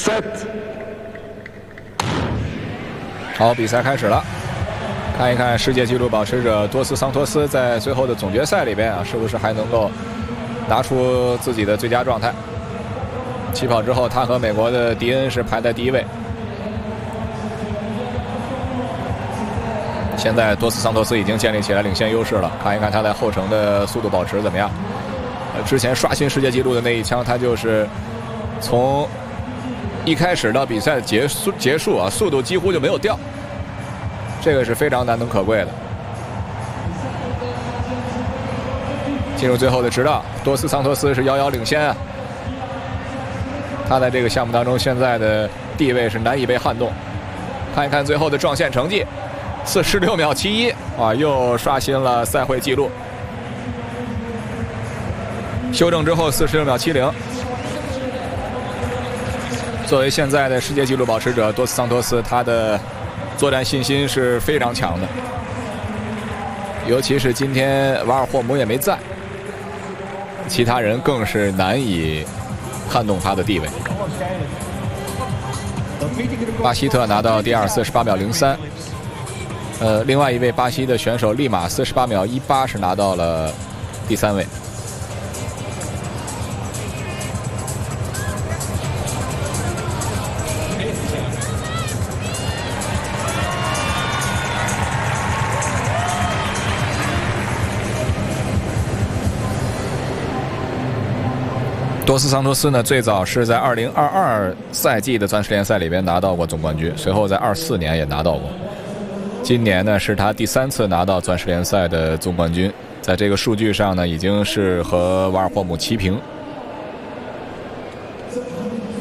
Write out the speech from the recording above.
Set。 好，比赛开始了。看一看世界纪录保持者多斯桑托斯在最后的总决赛里边啊，是不是还能够拿出自己的最佳状态？起跑之后，他和美国的迪恩是排在第1位。现在多斯桑托斯已经建立起来领先优势了，看一看他在后程的速度保持怎么样。之前刷新世界纪录的那一枪，他就是从一开始到比赛结束啊，速度几乎就没有掉。这个是非常难能可贵的。进入最后的直道，多斯桑托斯是遥遥领先啊。他在这个项目当中现在的地位是难以被撼动。看一看最后的撞线成绩，46秒71啊，又刷新了赛会纪录。修正之后46秒70。作为现在的世界纪录保持者，多斯桑托斯他的作战信心是非常强的，尤其是今天瓦尔霍姆也没在，其他人更是难以撼动他的地位。巴希特拿到第2，48秒03。另外一位巴西的选手利马48秒18是拿到了第3位。多斯桑托斯呢，最早是在2022赛季的钻石联赛里边拿到过总冠军，随后在24年也拿到过。今年呢是他第3次拿到钻石联赛的总冠军，在这个数据上呢已经是和瓦尔霍姆齐平。